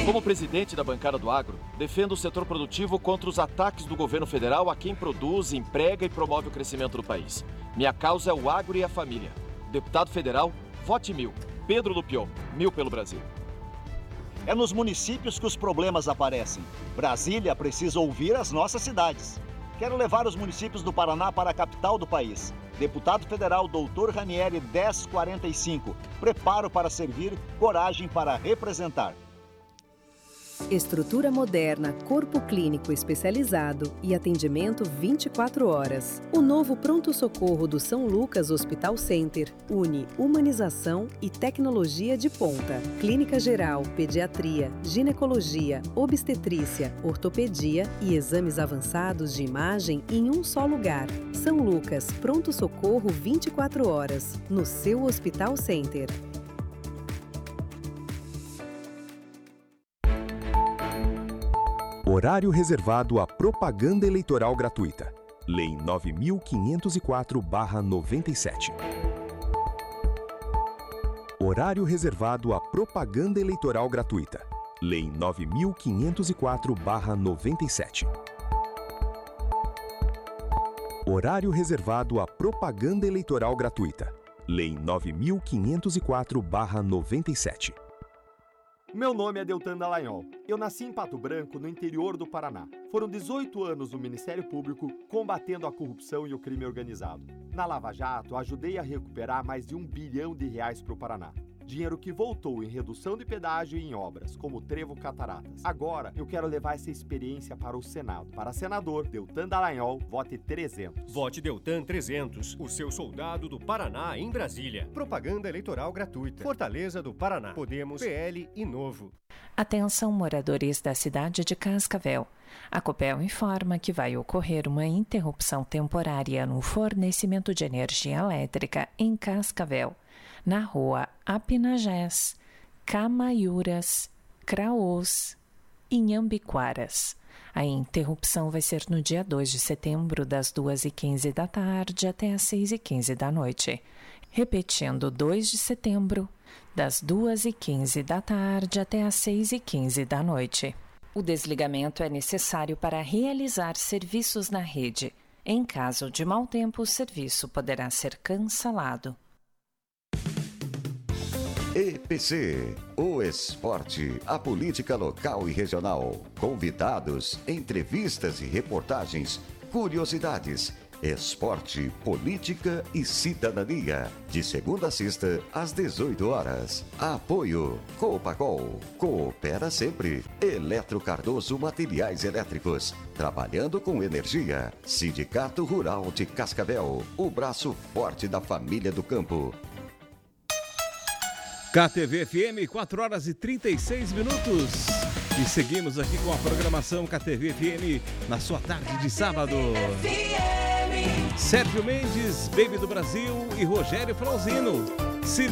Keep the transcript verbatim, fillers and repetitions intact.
Como presidente da bancada do agro, defendo o setor produtivo contra os ataques do governo federal a quem produz, emprega e promove o crescimento do país. Minha causa é o agro e a família. Deputado federal, vote mil. Pedro Lupion, mil pelo Brasil. É nos municípios que os problemas aparecem. Brasília precisa ouvir as nossas cidades. Quero levar os municípios do Paraná para a capital do país. Deputado federal doutor Ranieri dez quarenta e cinco. Preparo para servir, coragem para representar. Estrutura moderna, corpo clínico especializado e atendimento vinte e quatro horas. O novo pronto-socorro do São Lucas Hospital Center une humanização e tecnologia de ponta. Clínica geral, pediatria, ginecologia, obstetrícia, ortopedia e exames avançados de imagem em um só lugar. São Lucas, pronto-socorro vinte e quatro horas, no seu Hospital Center. Horário reservado à propaganda eleitoral gratuita. Lei nove mil quinhentos e quatro barra noventa e sete. Horário reservado à propaganda eleitoral gratuita. Lei nove mil quinhentos e quatro barra noventa e sete. Horário reservado à propaganda eleitoral gratuita. Lei nove mil quinhentos e quatro barra noventa e sete. Meu nome é Deltan Dallagnol. Eu nasci em Pato Branco, no interior do Paraná. Foram dezoito anos no Ministério Público combatendo a corrupção e o crime organizado. Na Lava Jato, ajudei a recuperar mais de um bilhão de reais para o Paraná. Dinheiro que voltou em redução de pedágio e em obras, como o Trevo Cataratas. Agora, eu quero levar essa experiência para o Senado. Para senador, Deltan Dallagnol, vote trezentos. Vote Deltan trezentos, o seu soldado do Paraná em Brasília. Propaganda eleitoral gratuita. Fortaleza do Paraná. Podemos, P L e Novo. Atenção, moradores da cidade de Cascavel. A Copel informa que vai ocorrer uma interrupção temporária no fornecimento de energia elétrica em Cascavel, na rua Apinagés, Camaiuras, Craós e Inhambiquaras. A interrupção vai ser no dia dois de setembro, das duas e quinze da tarde até as seis e quinze da noite. Repetindo, dois de setembro, das duas e quinze da tarde até as seis e quinze da noite. O desligamento é necessário para realizar serviços na rede. Em caso de mau tempo, o serviço poderá ser cancelado. E P C, o esporte, a política local e regional, convidados, entrevistas e reportagens, curiosidades, esporte, política e cidadania. De segunda a sexta, às dezoito horas. Apoio Copacol, coopera sempre. Eletro Cardoso Materiais Elétricos, trabalhando com energia. Sindicato Rural de Cascavel, o braço forte da família do campo. K T V F M, quatro horas e trinta e seis minutos. E seguimos aqui com a programação K T V F M na sua tarde de sábado. Sérgio Mendes, Baby do Brasil e Rogério Flauzino.